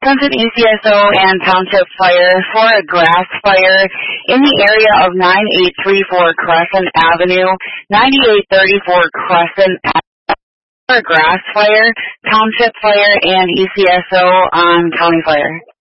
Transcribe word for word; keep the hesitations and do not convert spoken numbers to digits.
Clemson E C S O and Township Fire for a grass fire in the area of ninety-eight thirty-four Crescent Avenue, ninety-eight thirty-four Crescent Avenue for a grass fire, Township Fire, and E C S O on County Fire.